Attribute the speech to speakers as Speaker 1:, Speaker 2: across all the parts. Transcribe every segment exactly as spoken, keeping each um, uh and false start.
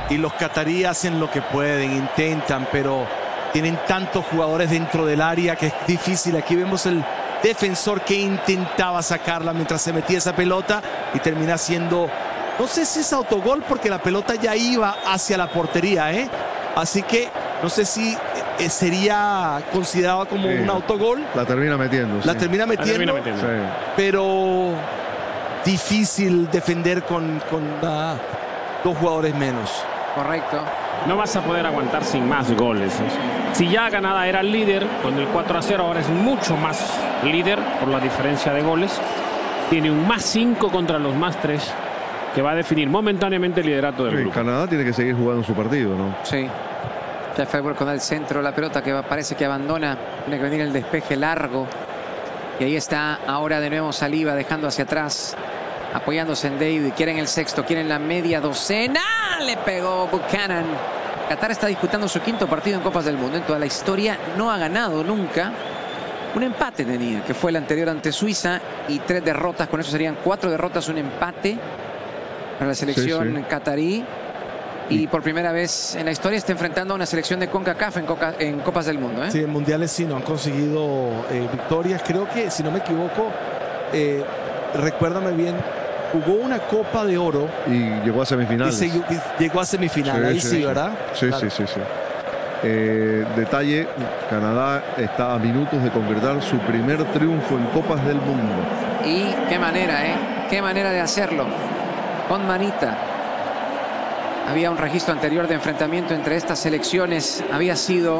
Speaker 1: y los cataríes hacen lo que pueden, intentan, pero tienen tantos jugadores dentro del área que es difícil. Aquí vemos el defensor que intentaba sacarla mientras se metía esa pelota y termina siendo, no sé si es autogol porque la pelota ya iba hacia la portería, ¿eh? Así que no sé si eh, sería considerado como sí, un autogol.
Speaker 2: La termina metiendo.
Speaker 1: La
Speaker 2: sí.
Speaker 1: termina metiendo,
Speaker 3: la termina metiendo.
Speaker 2: Sí.
Speaker 1: Pero difícil defender con, con uh, dos jugadores menos.
Speaker 4: Correcto.
Speaker 3: No vas a poder aguantar sin más goles. Si ya Canadá era el líder con el cuatro a cero, ahora es mucho más líder por la diferencia de goles. Tiene un más cinco contra los más tres que va a definir momentáneamente el liderato del
Speaker 2: sí,
Speaker 3: grupo.
Speaker 2: Canadá tiene que seguir jugando su partido, ¿no?
Speaker 4: Sí. Sheffield con el centro, la pelota que parece que abandona. Tiene que venir el despeje largo. Y ahí está ahora de nuevo Saliba dejando hacia atrás, apoyándose en David. Quieren el sexto, quieren la media docena. Le pegó Buchanan. Qatar está disputando su quinto partido en Copas del Mundo. En toda la historia no ha ganado nunca. Un empate tenía, que fue el anterior ante Suiza, y tres derrotas. Con eso serían cuatro derrotas, un empate para la selección sí, sí. catarí. Y por primera vez en la historia está enfrentando a una selección de CONCACAF en, Coca, en Copas del Mundo. ¿eh?
Speaker 1: Sí, en mundiales sí no han conseguido eh, victorias. Creo que, si no me equivoco, eh, recuérdame bien, jugó una Copa de Oro.
Speaker 2: Y llegó a semifinales.
Speaker 1: Y se, y llegó a semifinal, sí, ahí sí, sí, ¿verdad?
Speaker 2: Sí, claro. sí, sí, sí. Eh, detalle, Canadá está a minutos de concretar su primer triunfo en Copas del Mundo.
Speaker 4: Y qué manera, ¿eh? Qué manera de hacerlo. Con manita. Había un registro anterior de enfrentamiento entre estas selecciones. Había sido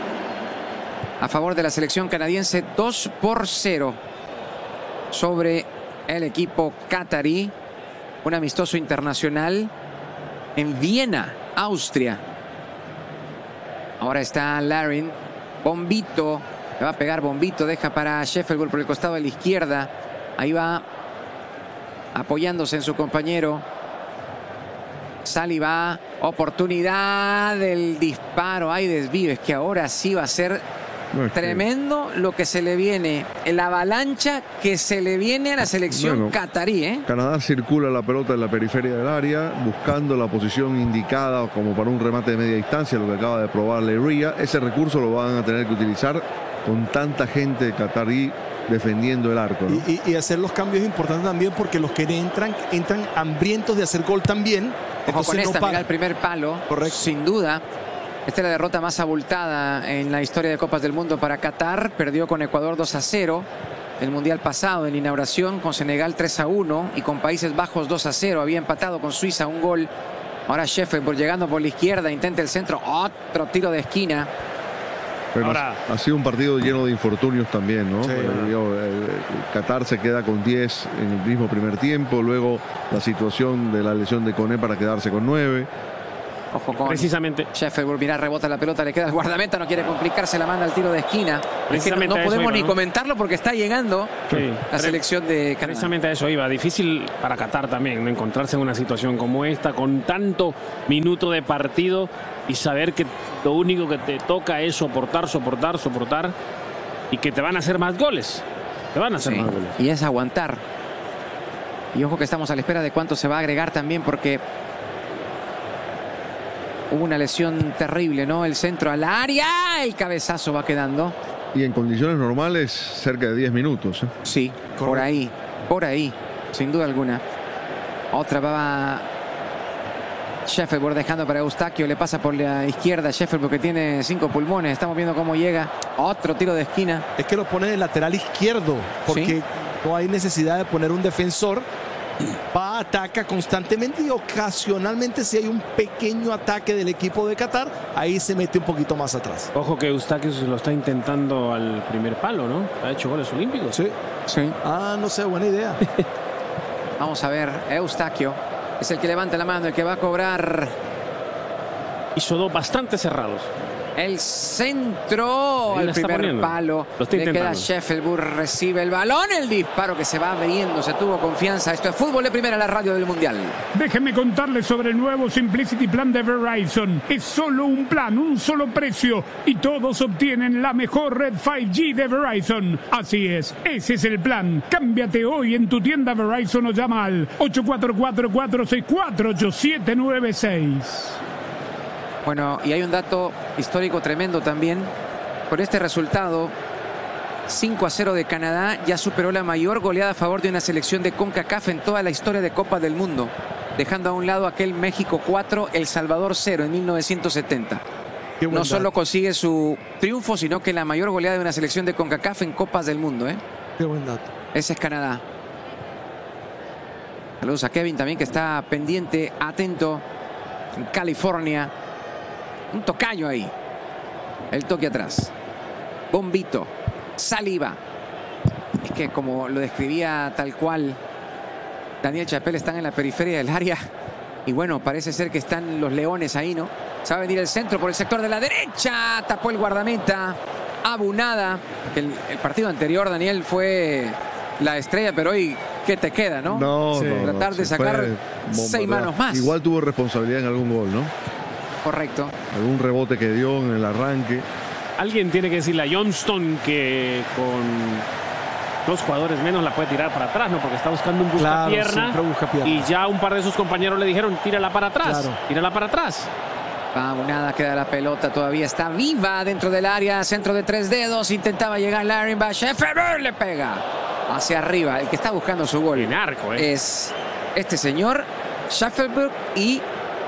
Speaker 4: a favor de la selección canadiense dos por cero sobre el equipo catarí. Un amistoso internacional en Viena, Austria. Ahora está Larin. Bombito. Le va a pegar Bombito. Deja para Sheffield por el costado de la izquierda. Ahí va apoyándose en su compañero. Saliba, oportunidad del disparo, hay desvío, es que ahora sí va a ser no, es tremendo que... lo que se le viene, la avalancha que se le viene a la selección bueno, catarí. ¿eh?
Speaker 2: Canadá circula la pelota en la periferia del área, buscando la posición indicada como para un remate de media distancia, lo que acaba de probar Leiria. Ese recurso lo van a tener que utilizar con tanta gente catarí defendiendo el arco, ¿no?
Speaker 1: y, y, y hacer los cambios importantes también, porque los que entran, entran hambrientos de hacer gol también.
Speaker 4: Ojo con esta, no mira el primer palo. Correcto. Sin duda. Esta es la derrota más abultada en la historia de Copas del Mundo para Qatar. Perdió con Ecuador dos a cero. El Mundial pasado en la inauguración, con Senegal tres a uno. Y con Países Bajos dos a cero. Había empatado con Suiza un gol. Ahora Sheffield llegando por la izquierda. Intenta el centro. Otro tiro de esquina.
Speaker 2: Pero Ahora, ha sido un partido lleno de infortunios también, ¿no?
Speaker 1: Sí,
Speaker 2: Yo, eh, Qatar se queda con diez en el mismo primer tiempo, luego la situación de la lesión de Koné para quedarse con nueve.
Speaker 4: Ojo con
Speaker 3: precisamente
Speaker 4: Sheffield, mira, rebota la pelota, le queda el guardameta, no quiere complicarse, la manda al tiro de esquina. Es que no, no podemos iba, ni ¿no? comentarlo porque está llegando sí. la selección de Canadá.
Speaker 3: Precisamente a eso iba, difícil para Qatar también, ¿no? Encontrarse en una situación como esta, con tanto minuto de partido y saber que lo único que te toca es soportar, soportar, soportar y que te van a hacer más goles. Te van a hacer sí. más goles.
Speaker 4: Y es aguantar. Y ojo que estamos a la espera de cuánto se va a agregar también, porque hubo una lesión terrible, ¿no? El centro al área, el cabezazo va quedando.
Speaker 2: Y en condiciones normales, cerca de diez minutos. ¿eh?
Speaker 4: Sí, Correcto. por ahí, por ahí, sin duda alguna. Otra va Sheffield dejando para Eustaquio, le pasa por la izquierda Sheffield porque tiene cinco pulmones. Estamos viendo cómo llega. Otro tiro de esquina.
Speaker 1: Es que lo pone de lateral izquierdo, porque ¿sí? no hay necesidad de poner un defensor. Va, ataca constantemente y ocasionalmente, si hay un pequeño ataque del equipo de Qatar, ahí se mete un poquito más atrás.
Speaker 3: Ojo que Eustaquio lo está intentando al primer palo, ¿no? Ha hecho goles olímpicos.
Speaker 1: Sí.
Speaker 4: sí.
Speaker 1: Ah, no sé, buena idea.
Speaker 4: Vamos a ver, Eustaquio es el que levanta la mano, el que va a cobrar.
Speaker 3: Hizo dos bastante cerrados.
Speaker 4: El centro al primer palo. Le queda Sheffield, recibe el balón, el disparo que se va abriendo, se tuvo confianza. Esto es Fútbol de Primera, la radio del Mundial.
Speaker 5: Déjenme contarles sobre el nuevo Simplicity Plan de Verizon. Es solo un plan, un solo precio y todos obtienen la mejor red cinco G de Verizon. Así es, ese es el plan. Cámbiate hoy en tu tienda Verizon o llama al ocho cuatro cuatro, cuatro seis cuatro, ocho siete nueve seis.
Speaker 4: Bueno, y hay un dato histórico tremendo también. Por este resultado, cinco a cero de Canadá, ya superó la mayor goleada a favor de una selección de CONCACAF en toda la historia de Copa del Mundo, dejando a un lado aquel México cuatro, El Salvador cero en mil novecientos setenta. No solo consigue su triunfo, sino que la mayor goleada de una selección de CONCACAF en Copas del Mundo, ¿eh?
Speaker 1: Qué buen dato.
Speaker 4: Ese es Canadá. Saludos a Kevin también, que está pendiente, atento, en California. Un tocayo ahí. El toque atrás. Bombito. Saliba. Es que como lo describía tal cual Daniel Chapelle, están en la periferia del área. Y bueno, parece ser que están los leones ahí, ¿no? Se va a venir el centro por el sector de la derecha. Tapó el guardameta. Abunada. El, el partido anterior, Daniel, fue la estrella, pero hoy, ¿qué te queda, no?
Speaker 2: No,
Speaker 4: sí.
Speaker 2: no,
Speaker 4: Tratar
Speaker 2: no,
Speaker 4: de sacar seis manos más.
Speaker 2: Igual tuvo responsabilidad en algún gol, ¿no?
Speaker 4: Correcto.
Speaker 2: Algún rebote que dio en el arranque.
Speaker 3: Alguien tiene que decirle a Johnston que con dos jugadores menos la puede tirar para atrás, ¿no? Porque está buscando un buscapierna.
Speaker 1: Claro, busca pierna.
Speaker 3: Y ya un par de sus compañeros le dijeron, tírala para atrás.
Speaker 1: Claro.
Speaker 3: Tírala para atrás.
Speaker 4: Vamos, nada, queda la pelota, todavía está viva dentro del área, centro de tres dedos, intentaba llegar Larry Sheffield, le pega hacia arriba. El que está buscando su gol
Speaker 3: en arco, ¿eh?
Speaker 4: es este señor, Sheffield y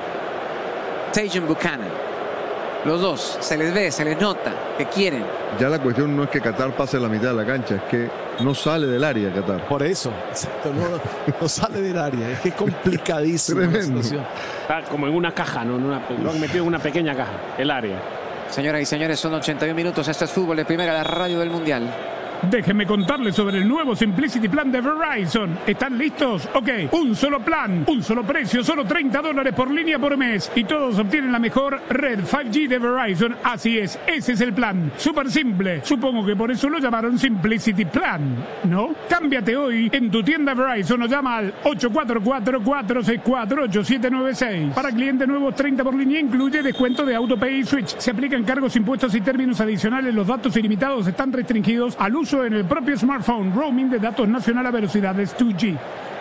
Speaker 4: Tajon Buchanan. Los dos, se les ve, se les nota que quieren.
Speaker 2: Ya la cuestión no es que Qatar pase la mitad de la cancha, es que no sale del área Qatar.
Speaker 1: Por eso, exacto, no, no sale del área. Es que es complicadísimo la situación.
Speaker 3: Está como en una caja, ¿no? En una, lo han metido en una pequeña caja, el área.
Speaker 4: Señoras y señores, son ochenta y un minutos. Esto es Fútbol de Primera, la radio del Mundial.
Speaker 5: Déjenme contarles sobre el nuevo Simplicity Plan de Verizon. ¿Están listos? Ok, un solo plan, un solo precio, solo treinta dólares por línea por mes. Y todos obtienen la mejor red cinco G de Verizon. Así es, ese es el plan. Súper simple. Supongo que por eso lo llamaron Simplicity Plan, ¿no? Cámbiate hoy en tu tienda Verizon o llama al ocho cuatro cuatro, cuatro seis cuatro, ocho siete nueve seis. Para clientes nuevos, treinta por línea incluye descuento de AutoPay y Switch. Se aplican cargos, impuestos y términos adicionales. Los datos ilimitados están restringidos al uso en el propio smartphone. Roaming de datos nacional a velocidades dos G.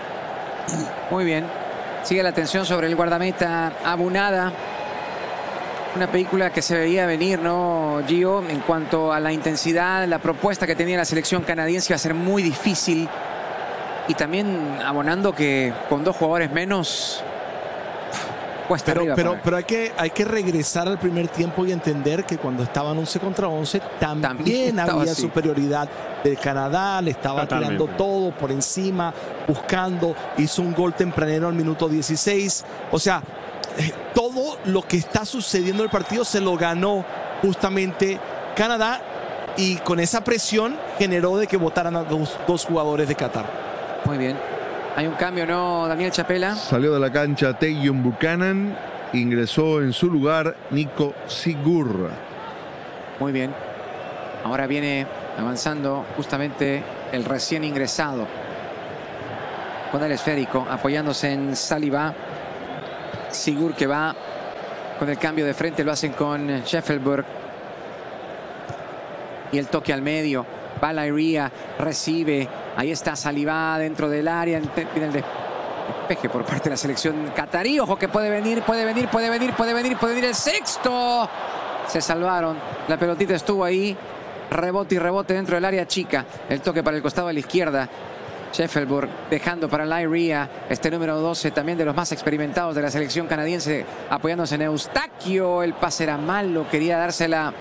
Speaker 4: Muy bien. Sigue la atención sobre el guardameta Abunada. Una película que se veía venir, ¿no, Gio? En cuanto a la intensidad, la propuesta que tenía la selección canadiense iba a ser muy difícil. Y también abonando que con dos jugadores menos... Cuesta
Speaker 1: pero
Speaker 4: arriba
Speaker 1: pero,
Speaker 4: para...
Speaker 1: pero hay, que, hay que regresar al primer tiempo y entender que cuando estaban once contra once también, también había así. superioridad de Canadá, le estaba Totalmente. tirando todo por encima, buscando, hizo un gol tempranero al minuto dieciséis. O sea, eh, todo lo que está sucediendo en el partido se lo ganó justamente Canadá, y con esa presión generó de que votaran a dos, dos jugadores de Qatar.
Speaker 4: Muy bien. Hay un cambio, ¿no, Daniel Chapela?
Speaker 2: Salió de la cancha Tajon Buchanan, ingresó en su lugar Nico Sigurd.
Speaker 4: Muy bien. Ahora viene avanzando justamente el recién ingresado con el esférico, apoyándose en Saliba. Sigurd que va con el cambio de frente, lo hacen con Sheffield. Y el toque al medio. Va Lairia, recibe. Ahí está Saliba dentro del área. Viene el despeje por parte de la selección catarí. Ojo que puede venir, puede venir, puede venir, puede venir, puede venir el sexto. Se salvaron. La pelotita estuvo ahí. Rebote y rebote dentro del área chica. El toque para el costado de la izquierda. Sheffield dejando para Lairia. Este número doce, también de los más experimentados de la selección canadiense, apoyándose en Eustaquio. El pase era malo. Quería dársela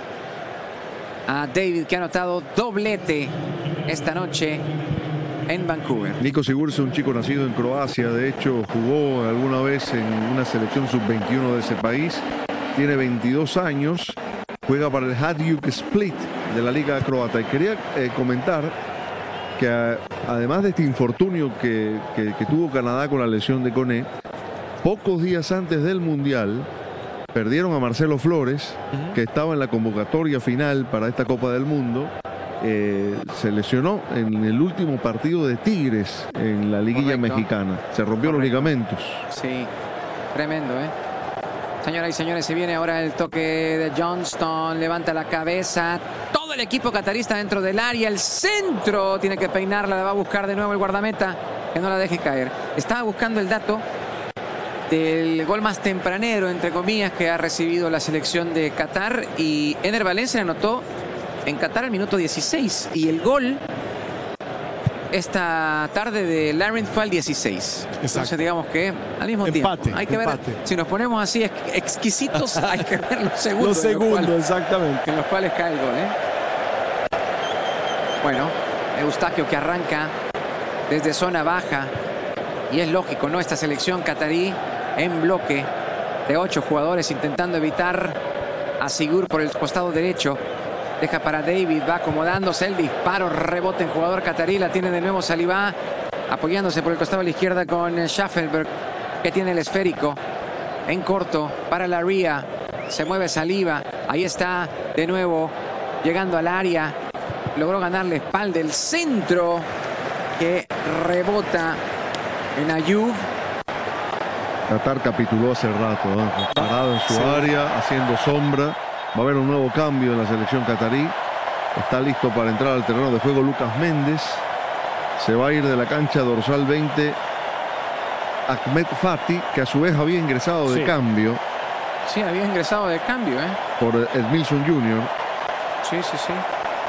Speaker 4: a David, que ha anotado doblete esta noche en Vancouver.
Speaker 2: Nico Sigurd es un chico nacido en Croacia. De hecho, jugó alguna vez en una selección sub veintiuno de ese país. Tiene veintidós años. Juega para el Hajduk Split de la Liga Croata. Y quería eh, comentar que a, además de este infortunio que, que, que tuvo Canadá con la lesión de Koné, pocos días antes del Mundial perdieron a Marcelo Flores, uh-huh. que estaba en la convocatoria final para esta Copa del Mundo. Eh, se lesionó en el último partido de Tigres en la liguilla Correcto. mexicana. Se rompió Correcto. los ligamentos.
Speaker 4: Sí, tremendo, ¿eh? Señoras y señores, se viene ahora el toque de Johnston. Levanta la cabeza. Todo el equipo catarista dentro del área. El centro tiene que peinarla. La va a buscar de nuevo el guardameta. Que no la deje caer. Estaba buscando el dato del gol más tempranero, entre comillas, que ha recibido la selección de Qatar. Y Ener Valencia anotó en Qatar al minuto dieciséis. Y el gol esta tarde de Larin fue al dieciséis. Exacto. Entonces digamos que al mismo
Speaker 1: empate,
Speaker 4: tiempo. Hay que
Speaker 1: empate.
Speaker 4: ver, si nos ponemos así ex exquisitos, hay que ver los segundos.
Speaker 1: Los segundos,
Speaker 4: en los cuales,
Speaker 1: exactamente.
Speaker 4: en los cuales cae el gol, ¿eh? Bueno, Eustaquio que arranca desde zona baja. Y es lógico, ¿no? Esta selección catarí en bloque de ocho jugadores intentando evitar a Sigur por el costado derecho. Deja para David, va acomodándose el disparo, rebote en jugador catarí, la tiene de nuevo Saliba, apoyándose por el costado de la izquierda con Schaffelberg, que tiene el esférico en corto para la Ría. Se mueve Saliba, ahí está de nuevo llegando al área, logró ganar la espalda, el centro que rebota en Ayub.
Speaker 2: Qatar capituló hace rato, ¿no? Parado en su sí. área, haciendo sombra. Va a haber un nuevo cambio en la selección catarí. Está listo para entrar al terreno de juego Lucas Méndez. Se va a ir de la cancha dorsal veinte Ahmed Fati, que a su vez había ingresado de
Speaker 4: sí.
Speaker 2: cambio.
Speaker 4: Sí, había ingresado de cambio, ¿eh?
Speaker 2: Por Edmilson junior
Speaker 4: Sí, sí, sí.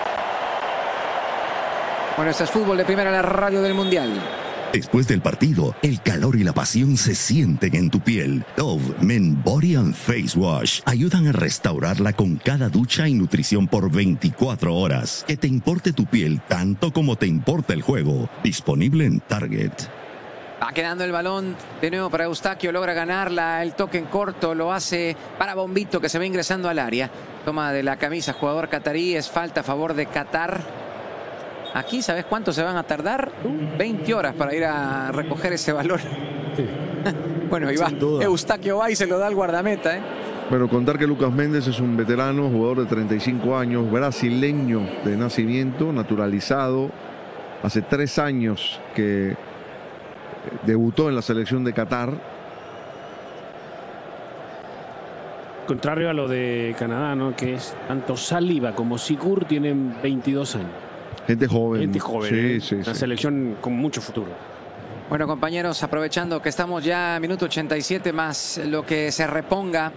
Speaker 4: Bueno, este es Fútbol de Primera, la radio del Mundial.
Speaker 6: Después del partido, el calor y la pasión se sienten en tu piel. Dove Men Body and Face Wash ayudan a restaurarla con cada ducha y nutrición por veinticuatro horas. Que te importe tu piel tanto como te importa el juego. Disponible en Target.
Speaker 4: Va quedando el balón de nuevo para Eustaquio, logra ganarla, el toque en corto lo hace para Bombito, que se va ingresando al área. Toma de la camisa jugador catarí, es falta a favor de Qatar. Aquí, ¿sabes cuánto se van a tardar? veinte horas para ir a recoger ese balón. Sí. Bueno, y va. Eustaquio va y se lo da al guardameta, ¿eh?
Speaker 2: Bueno, contar que Lucas Méndez es un veterano, jugador de treinta y cinco años, brasileño de nacimiento, naturalizado. Hace tres años que debutó en la selección de Qatar.
Speaker 3: Contrario a lo de Canadá, ¿no? Que es tanto Saliba como Sigur tienen veintidós años.
Speaker 2: Gente joven.
Speaker 3: Gente joven.
Speaker 2: Sí,
Speaker 3: ¿eh?
Speaker 2: sí,
Speaker 3: Una
Speaker 2: sí.
Speaker 3: selección con mucho futuro.
Speaker 4: Bueno, compañeros, aprovechando que estamos ya a minuto ochenta y siete más lo que se reponga,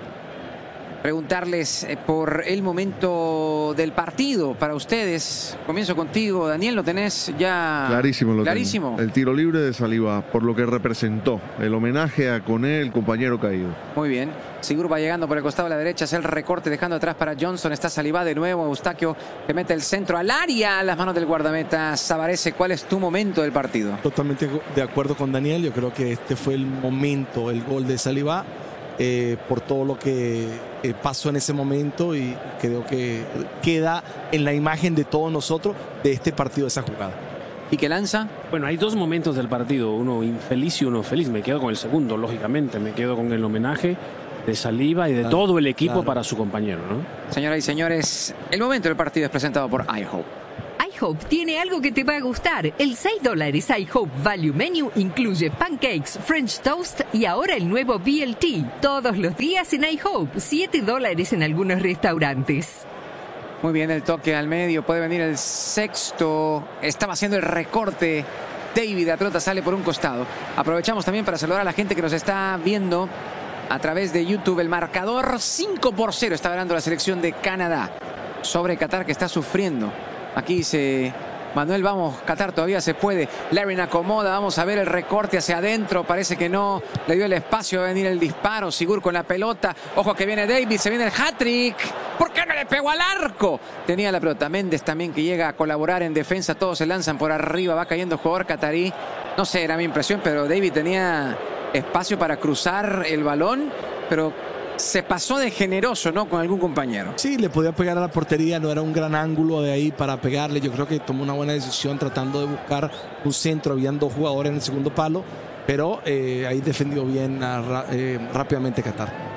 Speaker 4: preguntarles por el momento del partido para ustedes. Comienzo contigo, Daniel, ¿lo tenés ya
Speaker 2: clarísimo? Lo
Speaker 4: clarísimo.
Speaker 2: Tengo. El tiro libre de Saliba, por lo que representó, el homenaje a Koné, el compañero caído.
Speaker 4: Muy bien. Sigur va llegando por el costado de la derecha, hace el recorte dejando atrás para Johnson. Está Saliba de nuevo, Eustaquio que mete el centro al área, a las manos del guardameta Savarese. ¿Cuál es tu momento del partido?
Speaker 1: Totalmente de acuerdo con Daniel, yo creo que este fue el momento, el gol de Saliba, eh, por todo lo que eh, pasó en ese momento, y creo que queda en la imagen de todos nosotros de este partido, esa jugada.
Speaker 4: ¿Y qué lanza?
Speaker 3: Bueno, hay dos momentos del partido, uno infeliz y uno feliz. Me quedo con el segundo, lógicamente, me quedo con el homenaje de Saliba y de claro, todo el equipo claro. para su compañero, ¿no?
Speaker 4: Señoras y señores, el momento del partido es presentado por iHope.
Speaker 7: iHope tiene algo que te va a gustar. El seis dólares iHope Value Menu incluye pancakes, French toast y ahora el nuevo B L T. Todos los días en iHope, siete dólares en algunos restaurantes.
Speaker 4: Muy bien, el toque al medio, puede venir el sexto. Estaba haciendo el recorte David, la pelota sale por un costado. Aprovechamos también para saludar a la gente que nos está viendo a través de YouTube. El marcador cinco por cero está ganando la selección de Canadá sobre Qatar, que está sufriendo. Aquí dice Manuel, vamos, Qatar todavía se puede. Larin acomoda, vamos a ver el recorte hacia adentro. Parece que no le dio el espacio, va a venir el disparo. Sigur con la pelota. Ojo que viene David, se viene el hat-trick. ¿Por qué no le pegó al arco? Tenía la pelota. Méndez también, que llega a colaborar en defensa. Todos se lanzan por arriba, va cayendo el jugador catarí. No sé, era mi impresión, pero David tenía espacio para cruzar el balón, pero se pasó de generoso, ¿no? Con algún compañero.
Speaker 1: Sí, le podía pegar a la portería, no era un gran ángulo de ahí para pegarle. Yo creo que tomó una buena decisión tratando de buscar un centro. Habían dos jugadores en el segundo palo, pero eh, ahí defendió bien a, eh, rápidamente Qatar.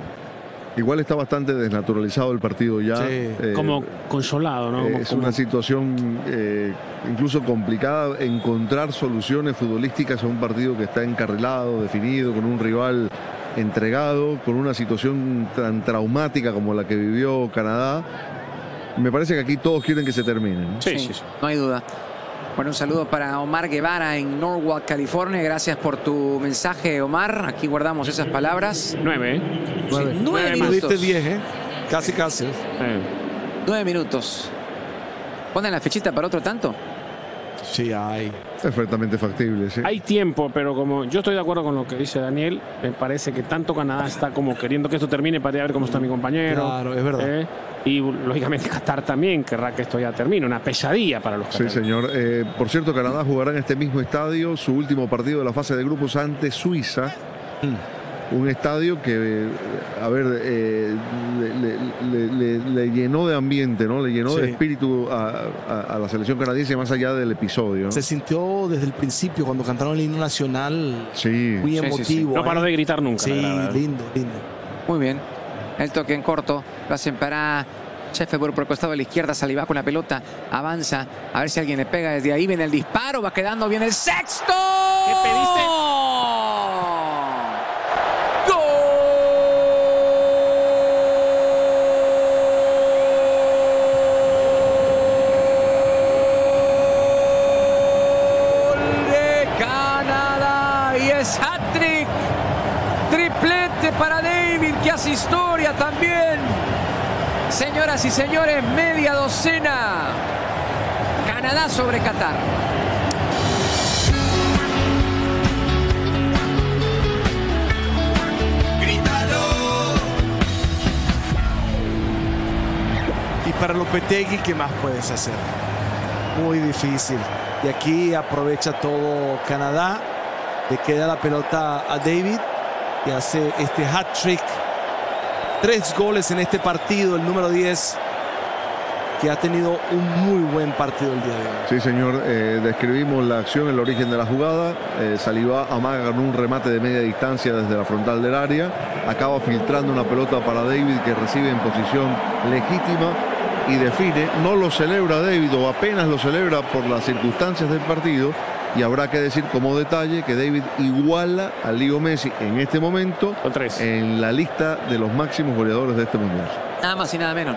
Speaker 2: Igual está bastante desnaturalizado el partido ya.
Speaker 3: Sí,
Speaker 2: eh,
Speaker 3: como consolado, ¿no? Como,
Speaker 2: es
Speaker 3: como...
Speaker 2: una situación eh, incluso complicada encontrar soluciones futbolísticas a un partido que está encarrilado, definido, con un rival entregado, con una situación tan traumática como la que vivió Canadá. Me parece que aquí todos quieren que se termine, ¿no?
Speaker 4: Sí, sí, sí. No hay duda. Bueno, un saludo para Omar Guevara en Norwalk, California. Gracias por tu mensaje, Omar. Aquí guardamos esas palabras.
Speaker 3: Nueve, ¿eh?
Speaker 1: Nueve.
Speaker 4: Sí, nueve minutos.
Speaker 1: Tuviste diez, ¿eh? Casi, casi.
Speaker 3: Eh.
Speaker 4: Nueve minutos. ¿Ponen la fechita para otro tanto?
Speaker 1: Sí, hay.
Speaker 2: Es perfectamente factible, sí.
Speaker 3: Hay tiempo, pero como yo estoy de acuerdo con lo que dice Daniel, me parece que tanto Canadá está como queriendo que esto termine para ir a ver cómo está mi compañero.
Speaker 1: Claro, es verdad.
Speaker 3: ¿eh? Y lógicamente Qatar también querrá que esto ya termine. Una pesadilla para los
Speaker 2: Sí,
Speaker 3: qataríes.
Speaker 2: señor. Eh, por cierto, Canadá jugará en este mismo estadio su último partido de la fase de grupos ante Suiza.
Speaker 1: Mm.
Speaker 2: Un estadio que, eh, a ver, eh, le, le- le- le llenó de ambiente, ¿no? Le llenó
Speaker 1: Sí.
Speaker 2: de espíritu a, a- a la selección canadiense más allá del episodio, ¿no?
Speaker 1: Se sintió desde el principio cuando cantaron el himno nacional
Speaker 2: Sí.
Speaker 1: muy
Speaker 4: Sí, sí,
Speaker 1: emotivo.
Speaker 4: sí.
Speaker 3: No
Speaker 1: ¿eh?
Speaker 3: paró de gritar nunca.
Speaker 1: Sí,
Speaker 3: la verdad.
Speaker 1: lindo, lindo.
Speaker 4: Muy bien. El toque en corto. Lo hacen para Sheffield por el costado de la izquierda. Saliba con la pelota. Avanza. A ver si alguien le pega desde ahí. Viene el disparo. Va quedando bien el sexto.
Speaker 3: ¿Qué pediste?
Speaker 4: De Canadá y es hat-trick, triplete para David que hace historia también. Señoras y señores, media docena. Canadá sobre Qatar.
Speaker 1: Y para Lopetegui, ¿qué más puedes hacer? Muy difícil. Y aquí aprovecha todo Canadá. Le queda la pelota a David y hace este hat-trick. Tres goles en este partido, el número diez, que ha tenido un muy buen partido el día de hoy.
Speaker 2: Sí, señor. Eh, describimos la acción, el origen de la jugada. Eh, Saliba amaga con un remate de media distancia desde la frontal del área. Acaba filtrando una pelota para David que recibe en posición legítima y define. No lo celebra David o apenas lo celebra por las circunstancias del partido. Y habrá que decir como detalle que David iguala a Leo Messi en este momento
Speaker 3: Con tres.
Speaker 2: en la lista de los máximos goleadores de este mundial.
Speaker 4: Nada más y nada menos,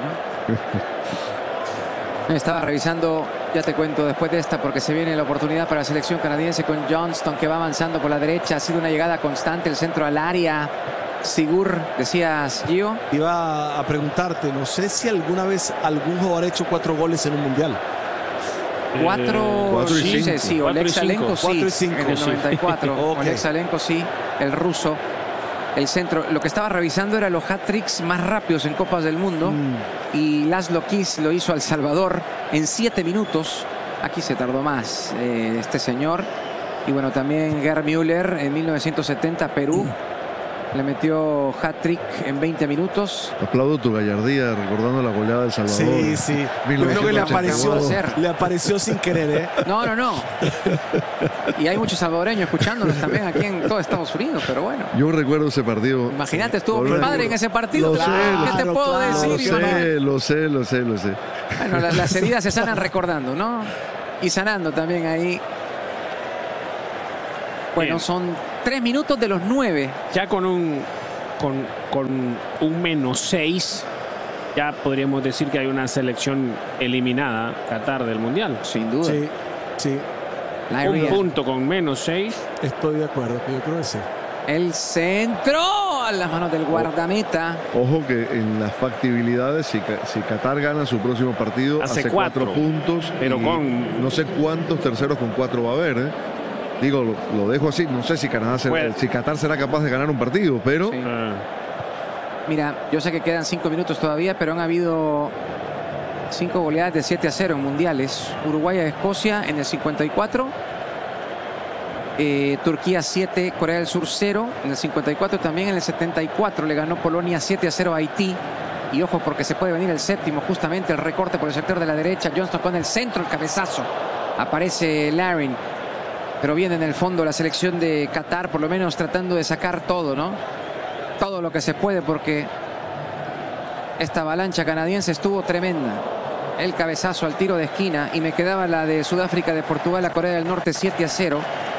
Speaker 4: ¿no? Estaba revisando, ya te cuento después de esta, porque se viene la oportunidad para la selección canadiense con Johnston, que va avanzando por la derecha. Ha sido una llegada constante, el centro al área. Sigur, decías, Gio.
Speaker 1: Iba a preguntarte, no sé si alguna vez algún jugador ha hecho cuatro goles en un mundial.
Speaker 4: Cuatro,
Speaker 2: cuatro y
Speaker 4: sí,
Speaker 2: cinco.
Speaker 4: sí,
Speaker 3: Cuatro y
Speaker 4: Oleg Salenko
Speaker 3: cinco.
Speaker 4: sí,
Speaker 1: Cuatro y cinco,
Speaker 4: en el
Speaker 1: sí.
Speaker 4: noventa y cuatro.
Speaker 1: Ok.
Speaker 4: Oleg Salenko sí, el ruso. El centro, lo que estaba revisando era los hat-tricks más rápidos en Copas del Mundo.
Speaker 1: Mm.
Speaker 4: Y Laszlo Kiss lo hizo a El Salvador en siete minutos. Aquí se tardó más eh, este señor. Y bueno, también Gerd Müller en mil novecientos setenta, Perú. Le metió hat-trick en veinte minutos.
Speaker 2: Aplaudo tu gallardía recordando la goleada del Salvador.
Speaker 1: Sí, sí. Yo creo que le apareció, le apareció sin querer, ¿eh?
Speaker 4: No, no, no. Y hay muchos salvadoreños escuchándonos también aquí en todo Estados Unidos, pero bueno.
Speaker 2: Yo recuerdo ese partido.
Speaker 4: Imagínate, estuvo
Speaker 2: Lo
Speaker 4: mi padre
Speaker 2: recuerdo.
Speaker 4: en ese partido.
Speaker 2: Lo sé,
Speaker 4: ¿Qué
Speaker 2: lo
Speaker 4: te
Speaker 1: sé,
Speaker 4: puedo
Speaker 1: claro,
Speaker 4: decir?
Speaker 2: Lo
Speaker 4: mi mamá?
Speaker 2: sé, lo sé, lo sé, lo sé.
Speaker 4: Bueno, la- las heridas se sanan recordando, ¿no? Y sanando también ahí. Bueno,
Speaker 3: Bien.
Speaker 4: son tres minutos de los nueve.
Speaker 3: Ya con un, con, con un menos seis, ya podríamos decir que hay una selección eliminada, Qatar, del Mundial.
Speaker 4: Sin duda.
Speaker 1: Sí, sí,
Speaker 4: La
Speaker 3: Un
Speaker 4: Ria.
Speaker 3: punto con menos seis.
Speaker 1: estoy de acuerdo, yo creo que sí.
Speaker 4: El centro a las manos del guardameta.
Speaker 2: Ojo que en las factibilidades, si, Ca- si Qatar gana su próximo partido,
Speaker 3: Hace
Speaker 2: hace,
Speaker 3: cuatro,
Speaker 2: cuatro, puntos.
Speaker 3: pero
Speaker 2: y
Speaker 3: con-
Speaker 2: no sé cuántos terceros con cuatro va a haber. ¿eh? Digo, lo, lo dejo así. No sé si Canadá será-
Speaker 3: Bueno.
Speaker 2: si Qatar será capaz de ganar un partido, pero
Speaker 4: Sí.
Speaker 3: Ah,
Speaker 4: Mira, yo sé que quedan cinco minutos todavía, pero han habido cinco goleadas de siete a cero en mundiales. Uruguay a Escocia en el cincuenta y cuatro. Eh, Turquía siete, Corea del Sur cero en el cincuenta y cuatro. También en el setenta y cuatro le ganó Polonia siete a cero a Haití. Y ojo porque se puede venir el séptimo, justamente el recorte por el sector de la derecha. Johnston con el centro, el cabezazo. Aparece Larin. Pero viene en el fondo la selección de Qatar, por lo menos tratando de sacar todo, ¿no? Todo lo que se puede, porque esta avalancha canadiense estuvo tremenda. El cabezazo al tiro de esquina, y me quedaba la de Sudáfrica de Portugal a Corea del Norte siete a cero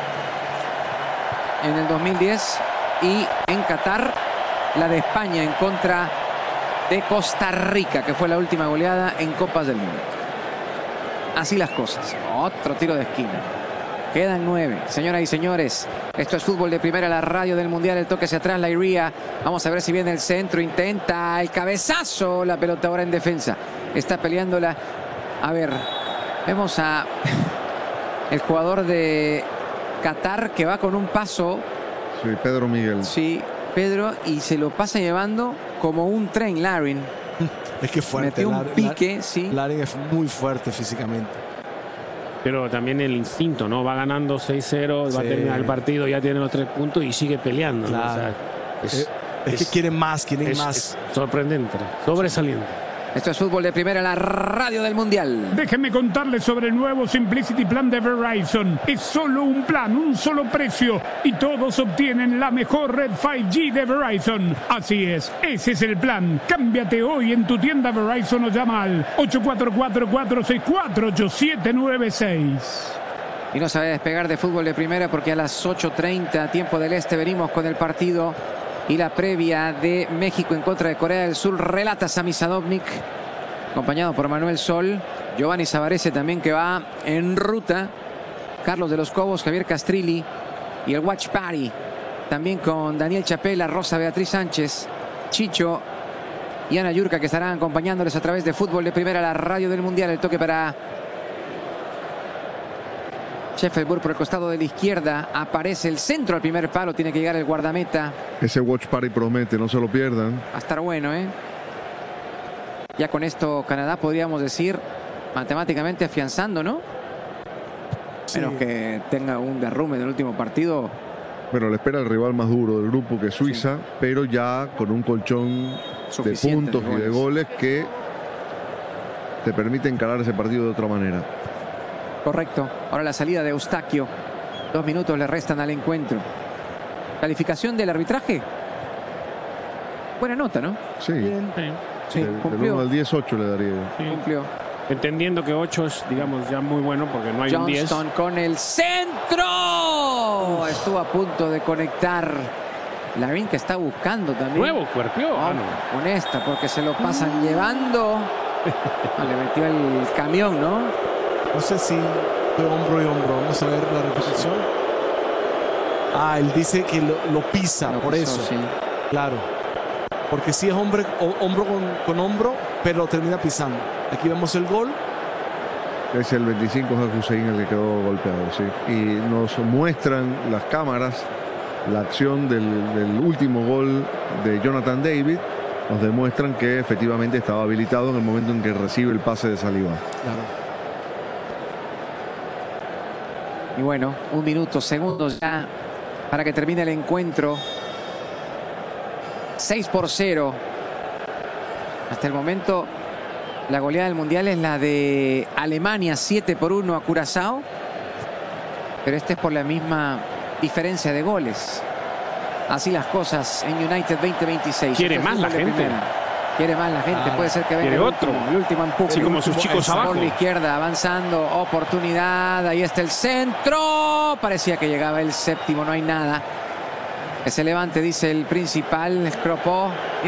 Speaker 4: en el dos mil diez, y en Qatar la de España en contra de Costa Rica, que fue la última goleada en Copas del Mundo. así las cosas. Otro tiro de esquina. Quedan nueve. Señoras y señores, esto es fútbol de primera, la radio del mundial. El toque hacia atrás, la Iría. Vamos a ver si viene el centro. Intenta el cabezazo. La pelota ahora en defensa. Está peleándola. A ver, vemos a el jugador de Qatar que va con un paso.
Speaker 2: Sí, Pedro Miguel.
Speaker 4: Sí, Pedro, y se lo pasa llevando como un tren, Larin.
Speaker 1: Es que fuerte.
Speaker 4: Metió un
Speaker 1: Lar
Speaker 4: pique,
Speaker 1: Lar
Speaker 4: sí.
Speaker 1: Larin es muy fuerte físicamente.
Speaker 3: Pero también el instinto, ¿no? Va ganando seis cero, sí. Va a terminar el partido, ya tiene los tres puntos y sigue peleando.
Speaker 1: Claro.
Speaker 3: ¿no? O sea, es,
Speaker 1: es, es, es que quieren más, quieren
Speaker 3: es,
Speaker 1: más.
Speaker 3: Es sorprendente, sobresaliente.
Speaker 4: Esto es fútbol de primera, la radio del mundial.
Speaker 5: Déjenme contarles sobre el nuevo Simplicity Plan de Verizon. Es solo un plan, un solo precio y todos obtienen la mejor red cinco G de Verizon. Así es, ese es el plan. Cámbiate hoy en tu tienda Verizon o llama al ocho cuatro cuatro, cuatro seis cuatro, ocho siete nueve seis.
Speaker 4: Y no se va a despegar de fútbol de primera porque a las ocho treinta, tiempo del este, venimos con el partido y la previa de México en contra de Corea del Sur. Relata Sami Sadovnik, acompañado por Manuel Sol, Giovanni Savarese también, que va en ruta, Carlos de los Cobos, Javier Castrilli y el Watch Party también con Daniel Chapela, Rosa Beatriz Sánchez, Chicho y Ana Yurka, que estarán acompañándoles a través de fútbol de primera, la radio del mundial. El toque para Sheffield por el costado de la izquierda. Aparece el centro al primer palo. Tiene que llegar el guardameta.
Speaker 2: Ese Watch Party promete, no se lo pierdan.
Speaker 4: Va a estar bueno, ¿eh? Ya con esto Canadá podríamos decir matemáticamente afianzando, ¿no?
Speaker 1: Sí.
Speaker 4: Menos que tenga un derrumbe en el último partido.
Speaker 2: Bueno, le espera el rival más duro del grupo, que es Suiza, sí. Pero ya con un colchón
Speaker 4: suficiente
Speaker 2: de puntos
Speaker 4: de
Speaker 2: y de goles que te permite encarar ese partido de otra manera.
Speaker 4: Correcto. Ahora la salida de Eustaquio. Dos minutos le restan al encuentro. Calificación del arbitraje. Buena nota, ¿no?
Speaker 2: Sí.
Speaker 3: Bien, sí.
Speaker 4: Sí,
Speaker 2: del,
Speaker 4: cumplió.
Speaker 2: Del uno al diez, ocho le daría.
Speaker 3: Sí.
Speaker 4: Cumplió.
Speaker 3: Entendiendo que ocho es, digamos, ya muy bueno porque no hay
Speaker 4: Johnston
Speaker 3: un diez.
Speaker 4: Con el centro. Uf. Estuvo a punto de conectar. Larin, que está buscando también.
Speaker 3: Nuevo cuerpeo.
Speaker 4: Oh,
Speaker 3: ah, no.
Speaker 4: Con esta, porque se lo pasan llevando. No, le metió el camión, ¿no?
Speaker 1: No sé si fue hombro y hombro. Vamos a ver la repetición. Ah, él dice que lo, lo pisa,
Speaker 4: lo
Speaker 1: por
Speaker 4: pisó,
Speaker 1: eso.
Speaker 4: Sí.
Speaker 1: Claro. Porque sí es hombre, o, hombro con, con hombro, pero lo termina pisando. Aquí vemos el gol.
Speaker 2: Es el veinticinco de Hussein el que quedó golpeado, sí. Y nos muestran las cámaras la acción del, del último gol de Jonathan David. Nos demuestran que efectivamente estaba habilitado en el momento en que recibe el pase de Saliba.
Speaker 1: Claro.
Speaker 4: Y bueno, un minuto, segundos ya para que termine el encuentro. seis por cero. Hasta el momento la goleada del mundial es la de Alemania, siete por uno a Curazao. Pero este es por la misma diferencia de goles. Así las cosas en United veinte veintiséis.
Speaker 3: Quiere más la gente.
Speaker 4: Quiere más la gente,
Speaker 1: Ah,
Speaker 4: puede ser que venga
Speaker 3: quiere
Speaker 4: el
Speaker 3: otro.
Speaker 4: último, el último empuje.
Speaker 3: Así como sus chicos abajo.
Speaker 4: Por la izquierda, avanzando, oportunidad, ahí está el centro. Parecía que llegaba el séptimo, no hay nada. Que se levante, dice el principal, Scropó.